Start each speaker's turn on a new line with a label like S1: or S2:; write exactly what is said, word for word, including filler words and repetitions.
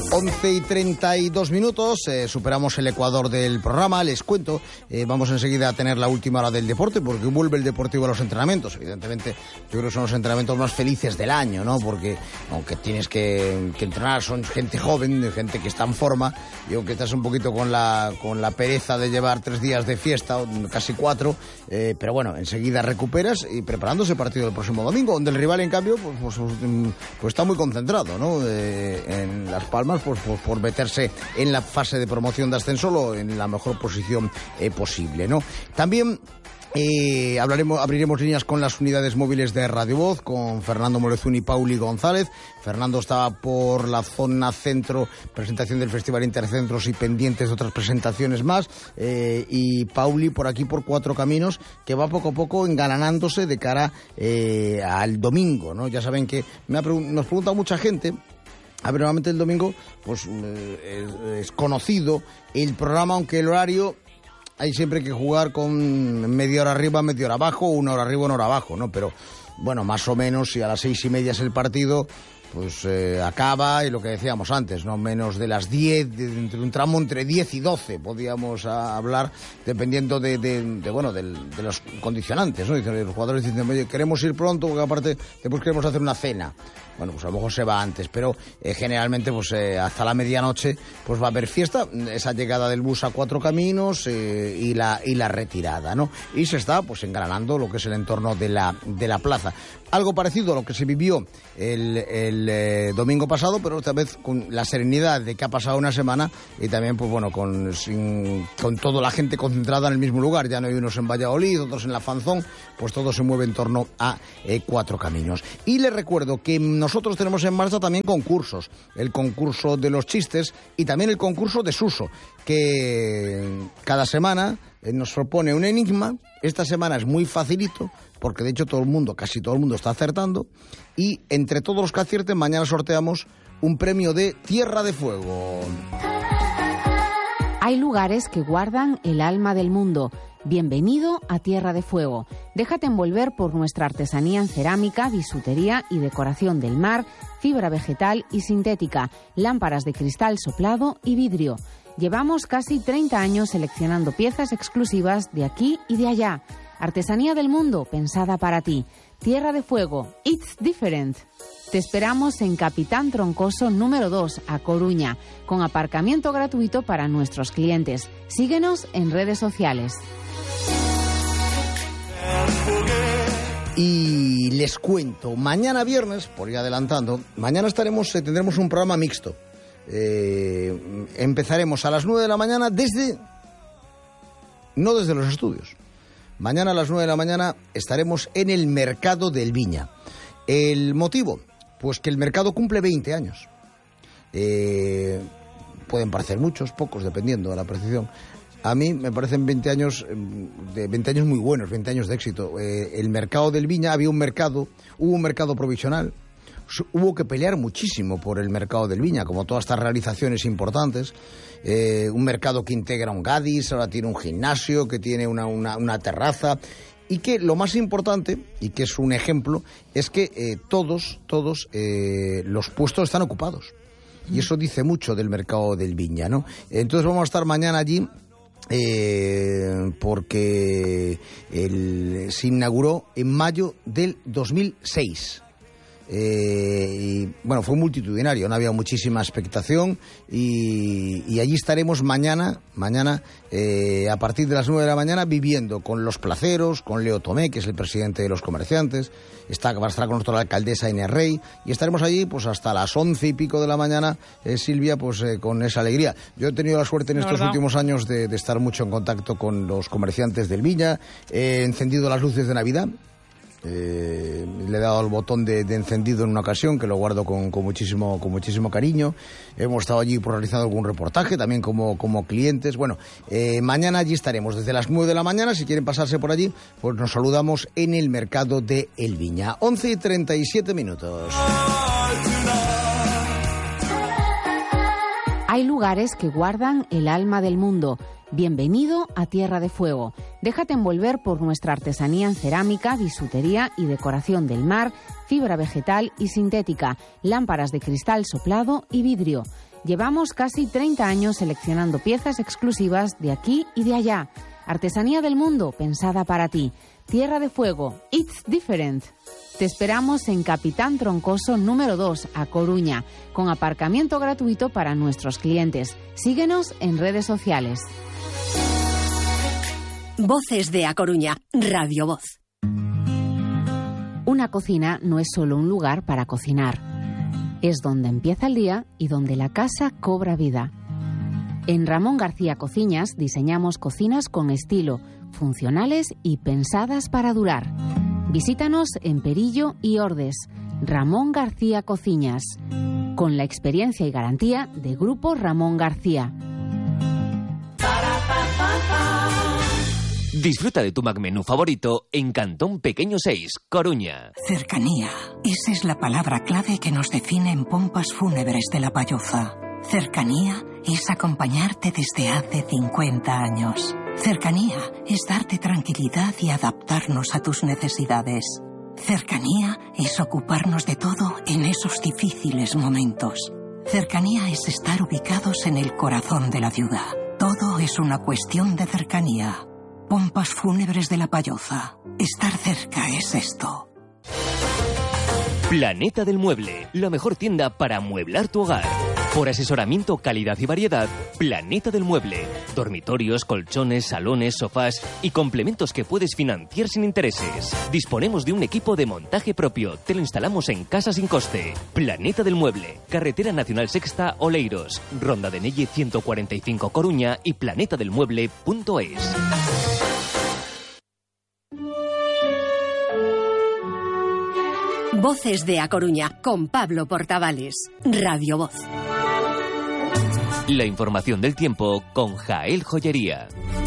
S1: once y treinta y dos minutos, eh, superamos el ecuador del programa. Les cuento, eh, vamos enseguida a tener la última hora del deporte, porque vuelve el Deportivo a los entrenamientos. Evidentemente, yo creo que son los entrenamientos más felices del año, ¿no? Porque aunque tienes que, que entrenar, son gente joven, gente que está en forma, y aunque estás un poquito con la, con la pereza de llevar tres días de fiesta, casi cuatro, eh, pero bueno, enseguida recuperas y preparándose el partido del próximo domingo, donde el rival, en cambio, pues, pues, pues está muy concentrado, ¿no? Eh, en Las Palmas, pues, pues por meterse en la fase de promoción de ascenso o en la mejor posición eh, posible, ¿no? También Eh, hablaremos, abriremos líneas con las unidades móviles de Radio Voz, con Fernando Morezún y Pauli González. Fernando estaba por la zona centro, presentación del Festival Intercentros y pendientes de otras presentaciones más, eh, y Pauli por aquí por Cuatro Caminos, que va poco a poco engalanándose de cara eh, al domingo, ¿no? Ya saben que me ha pregun- nos pregunta mucha gente. A ver, normalmente el domingo pues eh, es, es conocido el programa, aunque el horario hay siempre que jugar con media hora arriba, media hora abajo, una hora arriba, una hora abajo, ¿no? Pero, bueno, más o menos, si a las seis y media es el partido, pues eh, acaba, y lo que decíamos antes, ¿no? Menos de las diez, de, entre un tramo entre diez y doce, podíamos a, hablar, dependiendo de, de, de bueno, de, de los condicionantes, ¿no? Dicen, los jugadores dicen, oye, queremos ir pronto, porque aparte, después queremos hacer una cena. Bueno, pues a lo mejor se va antes, pero eh, generalmente pues eh, hasta la medianoche pues va a haber fiesta, esa llegada del bus a Cuatro Caminos eh, y la y la retirada, ¿no? Y se está pues engranando lo que es el entorno de la de la plaza. Algo parecido a lo que se vivió el, el eh, domingo pasado, pero esta vez con la serenidad de que ha pasado una semana y también pues bueno con sin, con toda la gente concentrada en el mismo lugar. Ya no hay unos en Valladolid, otros en La Fanzón, pues todo se mueve en torno a eh, Cuatro Caminos. Y les recuerdo que nosotros tenemos en marcha también concursos, el concurso de los chistes y también el concurso de Suso, que cada semana nos propone un enigma. Esta semana es muy facilito, porque de hecho todo el mundo, casi todo el mundo está acertando, y entre todos los que acierten, mañana sorteamos un premio de Tierra de Fuego.
S2: Hay lugares que guardan el alma del mundo. Bienvenido a Tierra de Fuego. Déjate envolver por nuestra artesanía en cerámica, bisutería y decoración del mar, fibra vegetal y sintética, lámparas de cristal soplado y vidrio. Llevamos casi treinta años seleccionando piezas exclusivas de aquí y de allá. Artesanía del mundo pensada para ti. Tierra de Fuego. It's different. Te esperamos en Capitán Troncoso número dos, A Coruña, con aparcamiento gratuito para nuestros clientes. Síguenos en redes sociales.
S1: Y les cuento, mañana viernes, por ir adelantando, mañana estaremos, eh, tendremos un programa mixto. Eh, empezaremos a las nueve de la mañana desde... no desde los estudios. Mañana a las nueve de la mañana estaremos en el Mercado del Viña. ¿El motivo? Pues que el mercado cumple veinte años. Eh, pueden parecer muchos, pocos, dependiendo de la precisión. A mí me parecen veinte años, de veinte años muy buenos, veinte años de éxito. Eh, el Mercado del Viña, había un mercado, hubo un mercado provisional. Hubo que pelear muchísimo por el Mercado del Viña, como todas estas realizaciones importantes. Eh, un mercado que integra un Gadis, ahora tiene un gimnasio, que tiene una, una, una terraza, y que lo más importante, y que es un ejemplo, es que eh, todos, todos eh, los puestos están ocupados. Y eso dice mucho del Mercado del Viña, ¿no? Entonces vamos a estar mañana allí, eh, porque el, se inauguró en mayo del dos mil seis. Eh, y bueno, fue multitudinario, no había muchísima expectación, y, y allí estaremos mañana, mañana eh, a partir de las nueve de la mañana, viviendo con los placeros, con Leo Tomé, que es el presidente de los comerciantes, está, va a estar con nosotros la alcaldesa Inés Rey, y estaremos allí pues hasta las once y pico de la mañana, eh, Silvia, pues eh, con esa alegría. Yo he tenido la suerte en estos últimos años de, de estar mucho en contacto con los comerciantes del Viña, he encendido las luces de Navidad. Eh, le he dado el botón de, de encendido en una ocasión, que lo guardo con, con muchísimo con muchísimo cariño. Hemos estado allí por realizando algún reportaje, también como, como clientes. Bueno, eh, mañana allí estaremos desde las nueve de la mañana. Si quieren pasarse por allí, pues nos saludamos en el Mercado de El Viña. once y treinta y siete minutos.
S2: Hay lugares que guardan el alma del mundo. Bienvenido a Tierra de Fuego. Déjate envolver por nuestra artesanía en cerámica, bisutería y decoración del mar, fibra vegetal y sintética, lámparas de cristal soplado y vidrio. Llevamos casi treinta años seleccionando piezas exclusivas de aquí y de allá. Artesanía del mundo, pensada para ti. Tierra de Fuego, It's Different. Te esperamos en Capitán Troncoso número dos, A Coruña, con aparcamiento gratuito para nuestros clientes. Síguenos en redes sociales.
S3: Voces de A Coruña, Radio Voz.
S2: Una cocina no es solo un lugar para cocinar. Es donde empieza el día y donde la casa cobra vida. En Ramón García Cocinas diseñamos cocinas con estilo, funcionales y pensadas para durar. Visítanos en Perillo y Ordes. Ramón García Cocinas, con la experiencia y garantía de Grupo Ramón García.
S4: Disfruta de tu McMenú favorito en Cantón Pequeño seis, Coruña.
S5: Cercanía. Esa es la palabra clave que nos define en Pompas Fúnebres de La Palloza. Cercanía es acompañarte desde hace cincuenta años. Cercanía es darte tranquilidad y adaptarnos a tus necesidades. Cercanía es ocuparnos de todo en esos difíciles momentos. Cercanía es estar ubicados en el corazón de la ciudad. Todo es una cuestión de cercanía. Pompas Fúnebres de La Palloza. Estar cerca es esto.
S4: Planeta del Mueble, la mejor tienda para amueblar tu hogar. Por asesoramiento, calidad y variedad, Planeta del Mueble. Dormitorios, colchones, salones, sofás y complementos que puedes financiar sin intereses. Disponemos de un equipo de montaje propio. Te lo instalamos en casa sin coste. Planeta del Mueble. Carretera Nacional Sexta, Oleiros. Ronda de Nelle ciento cuarenta y cinco, Coruña y planeta del mueble punto es.
S3: Voces de A Coruña, con Pablo Portavales. Radio Voz.
S4: La información del tiempo con Jael Joyería.